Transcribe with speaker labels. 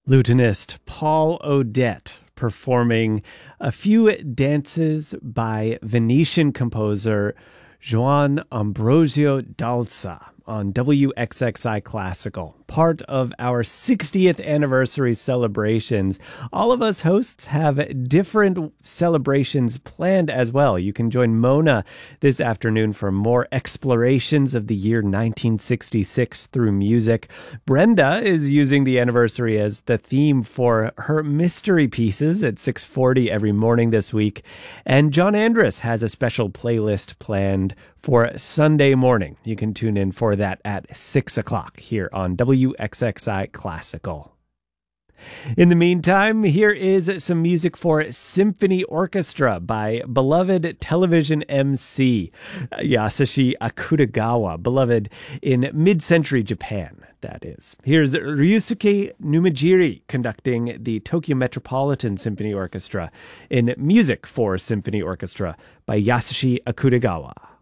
Speaker 1: Lutenist Paul Odette performing a few dances by Venetian composer Juan Ambrosio Dalza on WXXI Classical, part of our 60th anniversary celebrations. All of us hosts have different celebrations planned as well. You can join Mona this afternoon for more explorations of the year 1966 through music. Brenda is using the anniversary as the theme for her mystery pieces at 6:40 every morning this week. And John Andrus has a special playlist planned for Sunday morning. You can tune in for that at 6 o'clock here on WXXI Classical. In the meantime, here is some music for Symphony Orchestra by beloved television MC Yasushi Akutagawa, beloved in mid-century Japan, that is. Here's Ryusuke Numejiri conducting the Tokyo Metropolitan Symphony Orchestra in Music for Symphony Orchestra by Yasushi Akutagawa.